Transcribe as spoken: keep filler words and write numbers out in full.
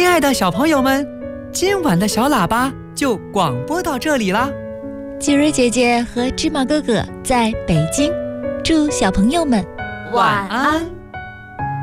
爱的小朋友们，今晚的小喇叭就广播到这里啦。 季瑞姐姐和芝麻哥哥在北京，祝小朋友们晚安。